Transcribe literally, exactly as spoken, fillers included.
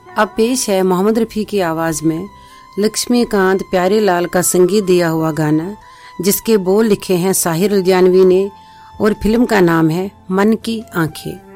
अब पेश है मोहम्मद रफ़ी की आवाज़ में लक्ष्मीकांत प्यारेलाल का संगीत दिया हुआ गाना, जिसके बोल लिखे हैं साहिर अलजानवी ने और फिल्म का नाम है मन की आंखें।